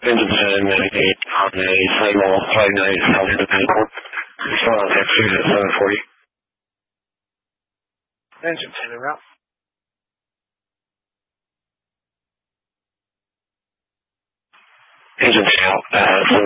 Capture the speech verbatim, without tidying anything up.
Engine ten, navigate on a signal, flight nine, South Independent Port. Response, execute at seven forty. Engine ten en route. Engine ten, uh,